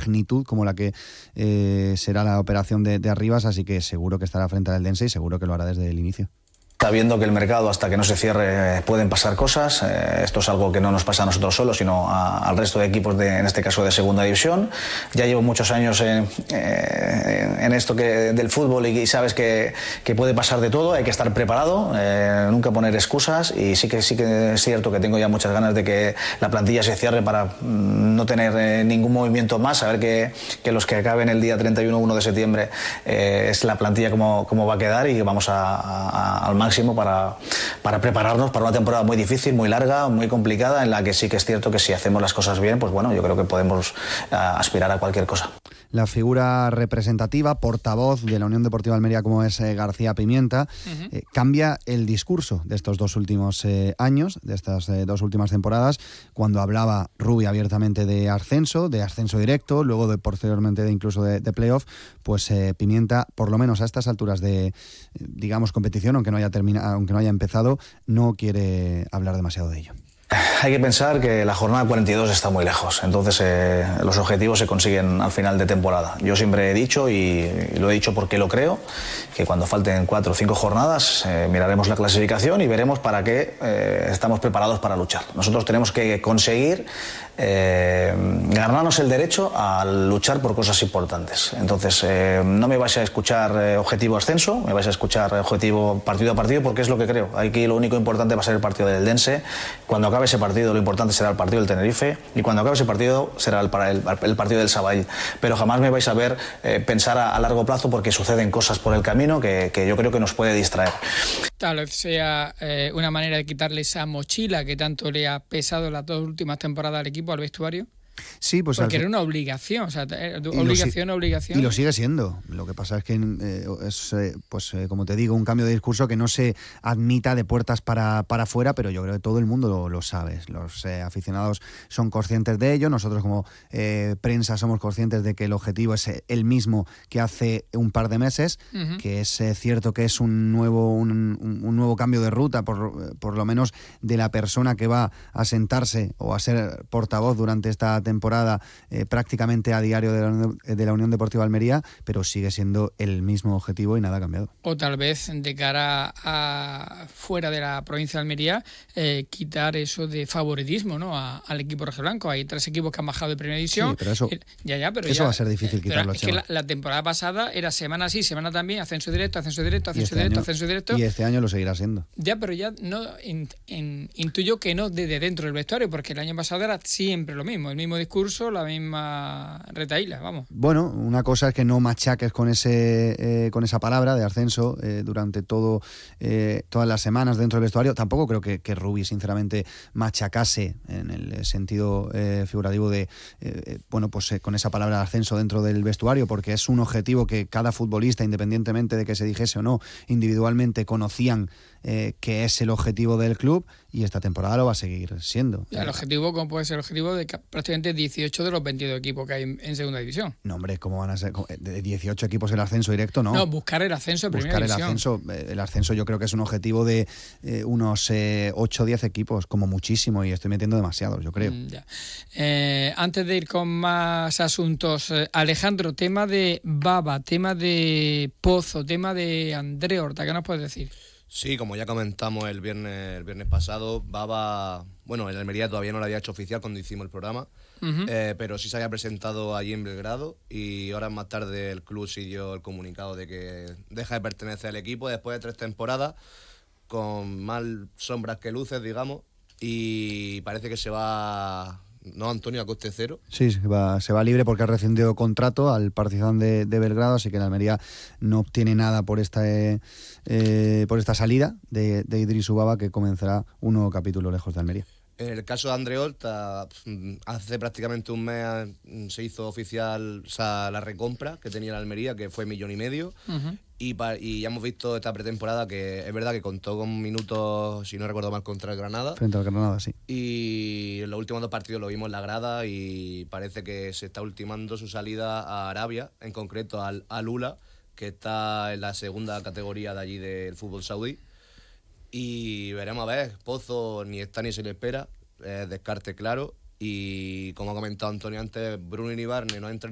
magnitud como la que será la operación de Arribas, así que seguro que estará frente al Eldense y seguro que lo hará desde el inicio. Sabiendo que el mercado, hasta que no se cierre, pueden pasar cosas. Esto es algo que no nos pasa a nosotros solos, sino al resto de equipos, en este caso de segunda división. Ya llevo muchos años en esto del fútbol y sabes que puede pasar de todo. Hay que estar preparado, nunca poner excusas, y sí que es cierto que tengo ya muchas ganas de que la plantilla se cierre para no tener ningún movimiento más, saber que los que acaben el día 31-1 de septiembre es la plantilla como va a quedar, y que vamos al máximo para prepararnos para una temporada muy difícil, muy larga, muy complicada, en la que sí que es cierto que si hacemos las cosas bien, pues bueno, yo creo que podemos aspirar a cualquier cosa. La figura representativa, portavoz de la Unión Deportiva Almería, como es García Pimienta, cambia el discurso de estos 2 últimos años, de estas 2 últimas temporadas, cuando hablaba Rubi abiertamente de ascenso directo, luego posteriormente incluso de playoff. Pues Pimienta, por lo menos a estas alturas de, digamos, competición, aunque no haya empezado, no quiere hablar demasiado de ello. Hay que pensar que la jornada 42 está muy lejos, entonces los objetivos se consiguen al final de temporada. Yo siempre he dicho, y lo he dicho porque lo creo, que cuando falten 4 o 5 jornadas miraremos la clasificación y veremos para qué estamos preparados para luchar. Nosotros tenemos que conseguir ganarnos el derecho a luchar por cosas importantes. Entonces no me vais a escuchar objetivo ascenso, me vais a escuchar objetivo partido a partido, porque es lo que creo. Aquí lo único importante va a ser el partido del Eldense. Cuando acabe ese partido, lo importante será el partido del Tenerife, y cuando acabe ese partido será el partido del Sabadell. Pero jamás me vais a ver pensar a largo plazo, porque suceden cosas por el camino que yo creo que nos puede distraer. Tal vez sea una manera de quitarle esa mochila que tanto le ha pesado las 2 últimas temporadas al equipo, al vestuario. Sí, pues porque era una obligación, o sea, obligación. Y lo sigue siendo. Lo que pasa es que como te digo, un cambio de discurso que no se admita de puertas para afuera, pero yo creo que todo el mundo lo sabe. Los aficionados son conscientes de ello, nosotros como prensa somos conscientes de que el objetivo es el mismo que hace un par de meses, que es cierto que es un nuevo cambio de ruta, por lo menos de la persona que va a sentarse o a ser portavoz durante esta temporada prácticamente a diario de la Unión Deportiva Almería, pero sigue siendo el mismo objetivo y nada ha cambiado. O tal vez de cara a fuera de la provincia de Almería, quitar eso de favoritismo, ¿no?, al equipo rojiblanco. Hay 3 equipos que han bajado de primera división. Sí, pero eso va a ser difícil quitarlo. Es que la temporada pasada era semana sí, semana también, ascenso directo. Y este año lo seguirá siendo. Ya, pero ya no intuyo que no desde dentro del vestuario, porque el año pasado era siempre lo mismo, el mismo discurso, la misma retaíla, vamos. Bueno, una cosa es que no machaques con esa palabra de ascenso durante todas las semanas dentro del vestuario. Tampoco creo que Rubi sinceramente machacase en el sentido figurativo de con esa palabra de ascenso dentro del vestuario, porque es un objetivo que cada futbolista, independientemente de que se dijese o no individualmente, conocían que es el objetivo del club, y esta temporada lo va a seguir siendo. El objetivo, ¿cómo puede ser el objetivo de prácticamente 18 de los 22 equipos que hay en segunda división? No, hombre, ¿cómo van a ser? De 18 equipos el ascenso directo, ¿no? No, buscar el ascenso en primera división. El ascenso yo creo que es un objetivo de unos 8 o 10 equipos, como muchísimo, y estoy metiendo demasiados, yo creo. Ya. Antes de ir con más asuntos, Alejandro, tema de Baba, tema de Pozo, tema de André Horta, ¿qué nos puedes decir? Sí, como ya comentamos el viernes pasado, Baba, bueno, en Almería todavía no lo había hecho oficial cuando hicimos el programa, pero sí se había presentado allí en Belgrado, y horas más tarde el club sí dio el comunicado de que deja de pertenecer al equipo después de 3 temporadas, con más sombras que luces, digamos, y parece que se va... ¿No, Antonio, a coste cero? Sí, se va libre porque ha rescindido contrato al Partizan de Belgrado, así que en Almería no obtiene nada por esta salida de Idrisu Baba, que comenzará un nuevo capítulo lejos de Almería. En el caso de André Horta, hace prácticamente un mes se hizo oficial la recompra que tenía la Almería, que fue 1,5 millones, y ya hemos visto esta pretemporada que es verdad que contó con minutos, si no recuerdo mal, contra el Granada. Frente al Granada, sí. Y en los últimos 2 partidos lo vimos en la grada, y parece que se está ultimando su salida a Arabia, en concreto al Al-Ula, que está en la segunda categoría de allí del fútbol saudí. Y veremos a ver, Pozo ni está ni se le espera, descarte claro, y como ha comentado Antonio antes, Bruno Iribarne no ha entrenado